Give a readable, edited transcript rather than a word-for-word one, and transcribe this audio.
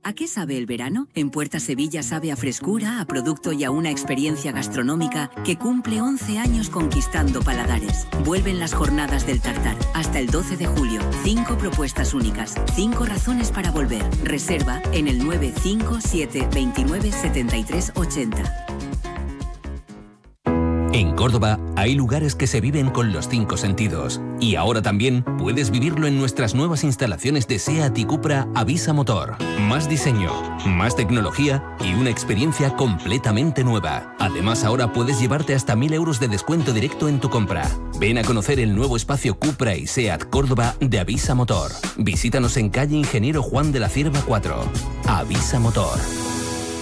¿A qué sabe el verano? En Puerta Sevilla sabe a frescura, a producto y a una experiencia gastronómica que cumple 11 años conquistando paladares. Vuelven las jornadas del Tartar. Hasta el 12 de julio. 5 propuestas únicas. 5 razones para volver. Reserva en el 957 29 73 80. En Córdoba hay lugares que se viven con los 5 sentidos. Y ahora también puedes vivirlo en nuestras nuevas instalaciones de SEAT y Cupra Avisa Motor. Más diseño, más tecnología y una experiencia completamente nueva. Además, ahora puedes llevarte hasta 1.000 euros de descuento directo en tu compra. Ven a conocer el nuevo espacio Cupra y SEAT Córdoba de Avisa Motor. Visítanos en calle Ingeniero Juan de la Cierva 4. Avisa Motor.